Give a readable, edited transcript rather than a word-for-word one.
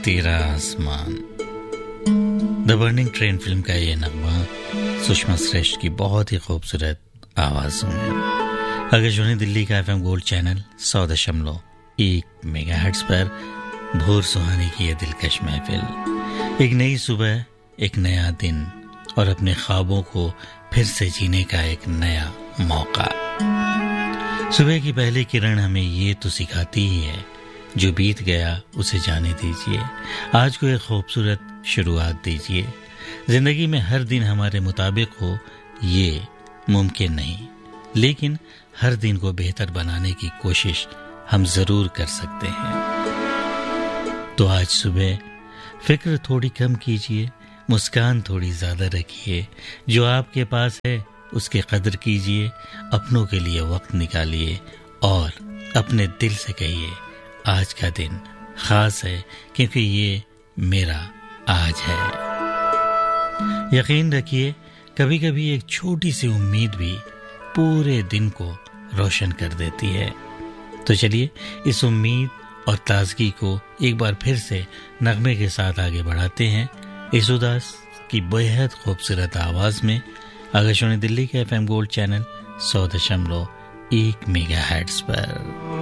तेरा आसमान। The burning train film का ये नगमा सुषमा श्रेष्ठ की बहुत ही खूबसूरत आवाजों में आकाशवाणी दिल्ली का FM गोल्ड चैनल 100.1 मेगाहर्ट्ज पर भोर सुहानी की ये दिलकश महफिल। एक नई सुबह, एक नया दिन और अपने ख्वाबों को फिर से जीने का एक नया मौका। सुबह की पहली किरण हमें ये तो सिखाती ही है, जो बीत गया उसे जाने दीजिए, आज को एक खूबसूरत शुरुआत दीजिए। जिंदगी में हर दिन हमारे मुताबिक हो ये मुमकिन नहीं, लेकिन हर दिन को बेहतर बनाने की कोशिश हम जरूर कर सकते हैं। तो आज सुबह फिक्र थोड़ी कम कीजिए, मुस्कान थोड़ी ज्यादा रखिए, जो आपके पास है उसकी कदर कीजिए, अपनों के लिए वक्त निकालिए और अपने दिल से कहिए आज का दिन खास है क्योंकि ये मेरा आज है। यकीन रखिए कभी कभी एक छोटी सी उम्मीद भी पूरे दिन को रोशन कर देती है। तो चलिए इस उम्मीद और ताजगी को एक बार फिर से नगमे के साथ आगे बढ़ाते हैं, इस उदास की बेहद खूबसूरत आवाज में आकाशवाणी दिल्ली के FM गोल्ड चैनल 100.1 मेगाहर्ट्ज पर।